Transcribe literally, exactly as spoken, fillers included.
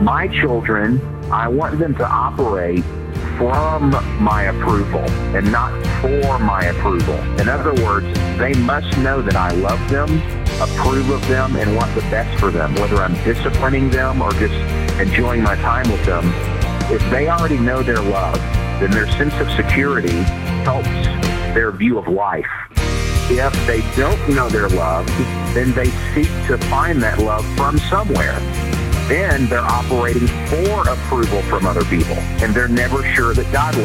My children, I want them to operate from my approval and not for my approval. In other words, they must know that I love them, approve of them, and want the best for them, whether I'm disciplining them or just enjoying my time with them. If they already know they're loved, then their sense of security helps their view of life. If they don't know they're loved, then they seek to find that love from somewhere. Then they're operating for approval from other people, and they're never sure that God loves